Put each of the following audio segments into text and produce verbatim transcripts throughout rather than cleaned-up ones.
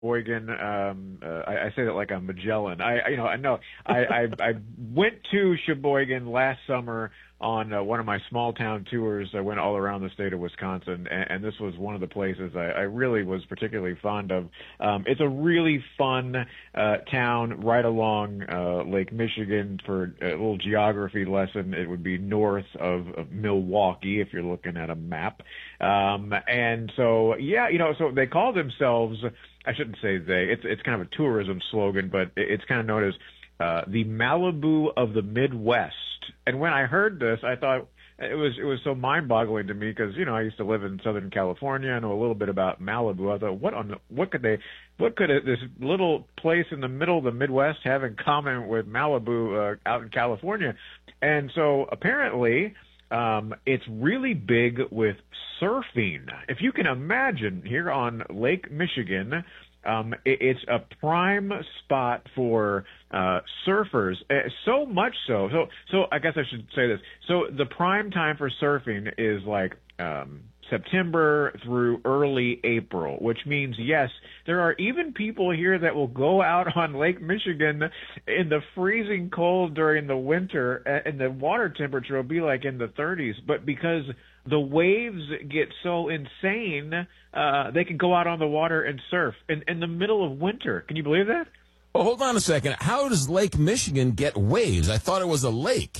Sheboygan. Um, uh, I, I say that like I'm Magellan. I, I you know, I know. I, I, I went to Sheboygan last summer on uh, one of my small town tours. I went all around the state of Wisconsin, and, and this was one of the places I, I really was particularly fond of. Um, it's a really fun uh, town right along uh, Lake Michigan. For a little geography lesson, it would be north of, of Milwaukee if you're looking at a map. Um, and so, yeah, you know, so they call themselves, I shouldn't say they, it's, it's kind of a tourism slogan, but it's kind of known as uh, the Malibu of the Midwest. And when I heard this, I thought it was it was so mind-boggling to me because, you know, I used to live in Southern California. I know a little bit about Malibu. I thought, what on what could they, what could it, this little place in the middle of the Midwest have in common with Malibu uh, out in California? And so apparently, um, it's really big with surfing. If you can imagine, here on Lake Michigan, Um, it, it's a prime spot for uh, surfers. Uh, so much so. So, so I guess I should say this. So the prime time for surfing is like um, September through early April, which means yes, there are even people here that will go out on Lake Michigan in the freezing cold during the winter, and the water temperature will be like in the thirties. But because the waves get so insane, uh, they can go out on the water and surf in, in the middle of winter. Can you believe that? Well, hold on a second. How does Lake Michigan get waves? I thought it was a lake.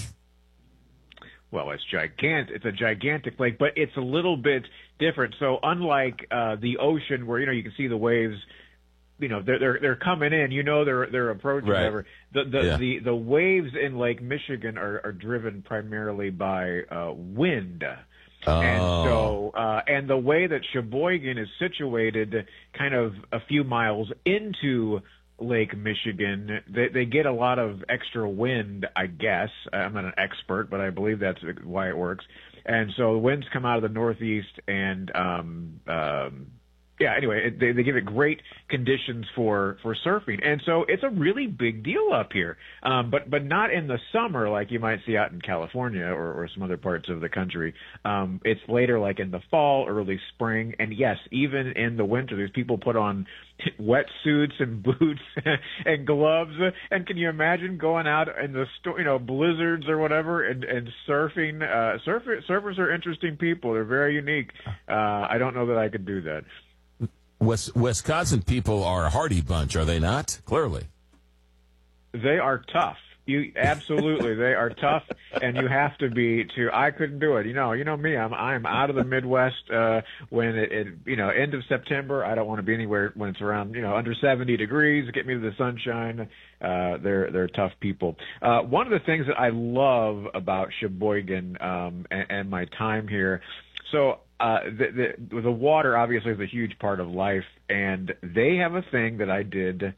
Well, it's gigantic. It's a gigantic lake, but it's a little bit different. So unlike uh, the ocean where, you know, you can see the waves, you know, they're they're, they're coming in, you know, they're they're approaching. Right. Whatever. The the, Yeah. the the waves in Lake Michigan are, are driven primarily by uh, wind. Oh. And so, uh, and the way that Sheboygan is situated, kind of a few miles into Lake Michigan, they, they get a lot of extra wind, I guess. I'm not an expert, but I believe that's why it works. And so the winds come out of the northeast, and um, um, yeah, anyway, it, they, they give it great conditions for, for surfing. And so it's a really big deal up here, um, but but not in the summer like you might see out in California or, or some other parts of the country. Um, it's later, like in the fall, early spring. And yes, even in the winter, there's people put on wetsuits and boots and gloves. And can you imagine going out in the sto- you know blizzards or whatever and, and surfing? Uh, surfer- surfers are interesting people. They're very unique. Uh, I don't know that I could do that. West, Wisconsin people are a hardy bunch, are they not? Clearly. They are tough. You absolutely, they are tough, and you have to be to. I couldn't do it. You know, you know me. I'm I'm out of the Midwest uh, when it, it you know end of September. I don't want to be anywhere when it's around you know under seventy degrees. Get me to the sunshine. Uh, they're they're tough people. Uh, one of the things that I love about Sheboygan um, and, and my time here. So. Uh, the, the, the water obviously is a huge part of life, and they have a thing that I did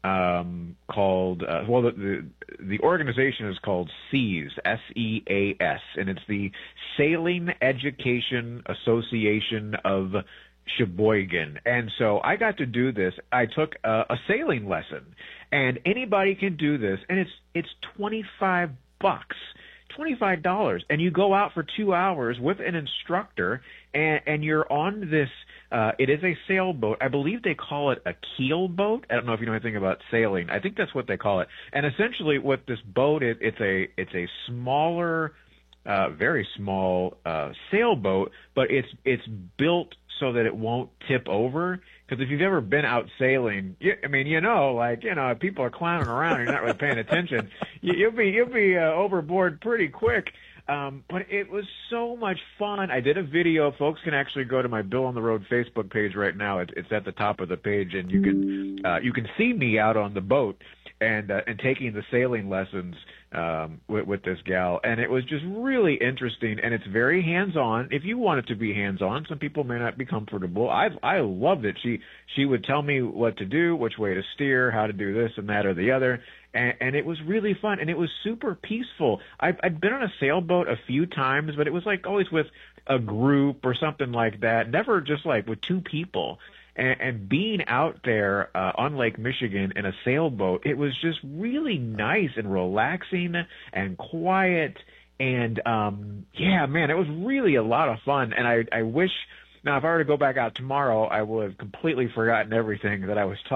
um, called, uh, well, the, the the organization is called SEAS, S E A S, and it's the Sailing Education Association of Sheboygan. And so I got to do this. I took a, a sailing lesson, and anybody can do this, and it's it's twenty-five bucks. twenty-five dollars, and you go out for two hours with an instructor, and, and you're on this, uh, it is a sailboat. I believe they call it a keel boat. I don't know if you know anything about sailing. I think that's what they call it. And essentially what this boat is, it's a, it's a smaller, uh, very small, uh, sailboat, but it's, it's built so that it won't tip over. Because if you've ever been out sailing, you, I mean, you know, like, you know, if people are clowning around, you're not really paying attention, you, you'll be you'll be uh, overboard pretty quick. Um, but it was so much fun. I did a video. Folks can actually go to my Bill on the Road Facebook page right now. It, it's at the top of the page, and you can uh, you can see me out on the boat and uh, and taking the sailing lessons um, with, with this gal. And it was just really interesting, and it's very hands-on. If you want it to be hands-on, some people may not be comfortable. I I loved it. She she would tell me what to do, which way to steer, how to do this and that or the other, and, and it was really fun, and it was super peaceful. I've, I've been on a sailboat a few times, but it was like always with a group or something like that, never just like with two people. And, and being out there uh, on Lake Michigan in a sailboat, it was just really nice and relaxing and quiet. And, um, yeah, man, it was really a lot of fun. And I, I wish Now, if I were to go back out tomorrow, I would have completely forgotten everything that I was taught.